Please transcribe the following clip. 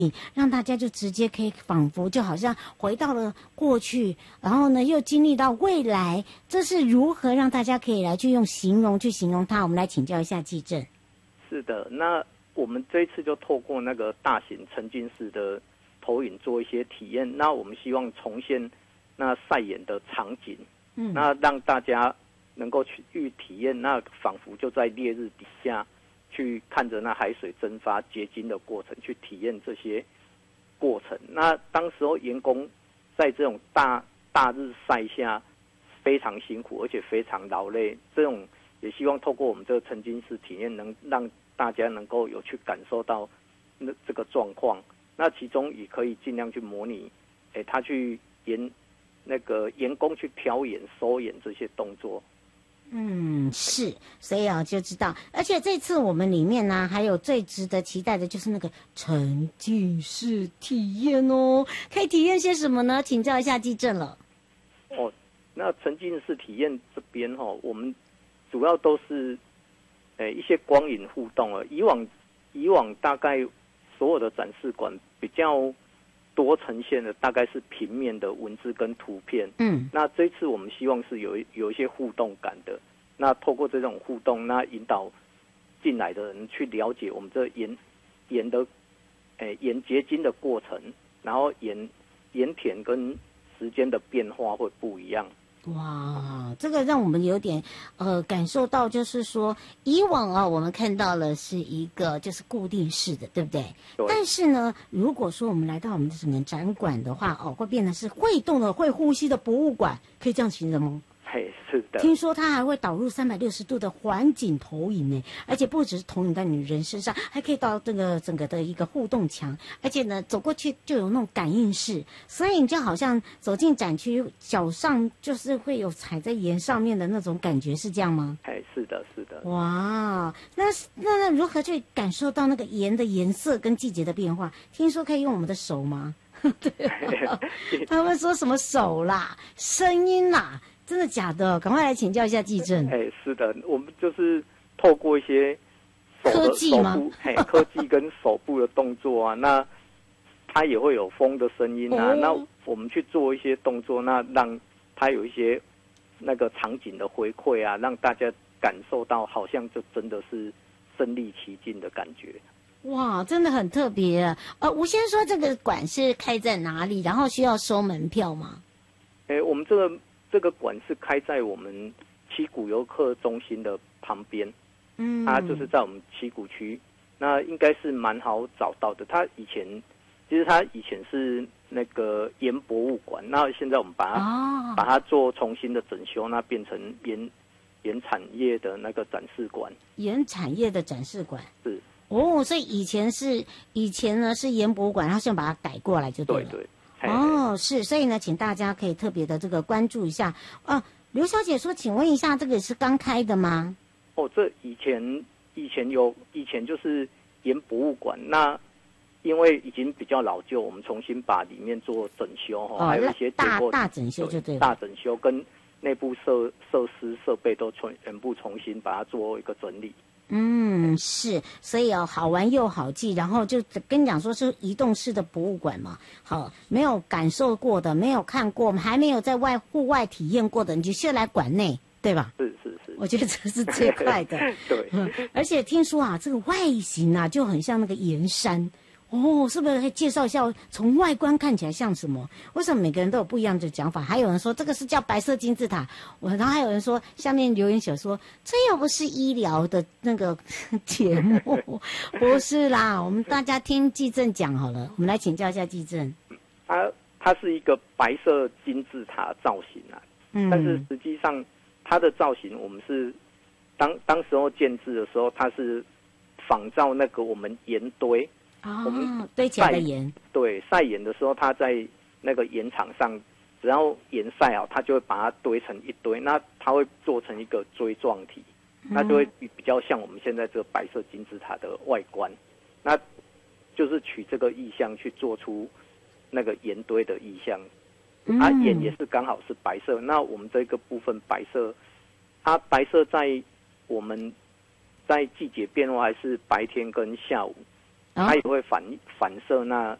让大家就直接可以仿佛就好像回到了过去，然后呢又经历到未来，这是如何让大家可以来去用形容去形容它？我们来请教一下纪政。 是的，那我们这一次就透过那个大型沉浸式的投影做一些体验，那我们希望重现那晒盐的场景，那让大家能够去体验，那仿佛就在烈日底下去看着那海水蒸发结晶的过程，去体验这些过程。那当时候员工在这种大日晒下非常辛苦，而且非常劳累，这种也希望透过我们这个沉浸式体验，能让大家能够有去感受到这个状况。那其中也可以尽量去模拟，他去那个员工去挑盐、收盐这些动作。 是，所以就知道，而且这次我们里面呢，还有最值得期待的就是那个沉浸式体验哦，可以体验些什么呢？请教一下纪政了。 那沉浸式体验这边我们主要都是一些光影互动了。以往大概所有的展示馆比较多呈现的大概是平面的文字跟图片，那这次我们希望是有一些互动感的，那透过这种互动，那引导进来的人去了解我们这盐的盐结晶的过程，然后盐田跟时间的变化会不一样。 哇，这个让我们有点感受到，就是说以往我们看到了是一个就是固定式的，对不对？ 对。 但是呢，如果说我们来到我们的整个展馆的话，会变成是会动的、会呼吸的博物馆，可以这样形容吗？ 是的。 听说它还会导入360度的环景投影呢，而且不只是投影在你人身上，还可以到这个整个的一个互动墙，而且呢，走过去就有那种感应式，所以你就好像走进展区，脚上就是会有踩在盐上面的那种感觉，是这样吗？ 是的，是的。 哇，那如何去感受到那个盐的颜色跟季节的变化？听说可以用我们的手吗？对他们说什么手啦、声音啦。真的假的？赶快来请教一下纪政。 是的，我们就是透过一些科技吗？ 科技跟手部的动作啊，那它也会有风的声音啊。那我们去做一些动作，那让它有一些那个场景的回馈啊，让大家感受到好像就真的是身临其境的感觉。 哇，真的很特别。吴先说这个馆是开在哪里？然后需要收门票吗？ 我们这个馆是开在我们七股游客中心的旁边，它就是在我们七股区，那应该是蛮好找到的。它以前是那个盐博物馆，那现在我们把它做重新的整修，那变成盐产业的那个展示馆。 盐产业的展示馆是所以以前呢是盐博物馆，然后现在把它改过来就对了。 对。 是，所以呢，请大家可以特别的这个关注一下。刘小姐说，请问一下，这个是刚开的吗？ 这以前就是盐博物馆，那因为已经比较老旧，我们重新把里面做整修还有一些大整修就对了， 大整修跟内部设施设备都全部重新把它做一个整理。 是，所以好玩又好记，然后就跟你讲说是移动式的博物馆嘛，好，没有感受过的，没有看过，我们还没有在户外体验过的，你就先来馆内，对吧？ 是， 我觉得这是最快的。 对， 而且听说这个外形就很像那个盐山。是不是可以介绍一下从外观看起来像什么？为什么每个人都有不一样的讲法？还有人说这个是叫白色金字塔，然后还有人说下面留言写说这又不是医疗的那个节目，不是啦。我们大家听纪政讲好了，我们来请教一下纪政。 它是一个白色金字塔造型啊，但是实际上它的造型我们是当时候建制的时候，它是仿照那个我们盐堆。我们堆起来的盐， 对，晒盐的时候，它在那个盐场上，只要盐晒好，它就会把它堆成一堆，那它会做成一个锥状体，那就会比较像我们现在这个白色金字塔的外观，那就是取这个意象去做出那个盐堆的意象，盐也是刚好是白色，那我们这个部分白色，它白色在我们在季节变化还是白天跟下午。 它也会反射那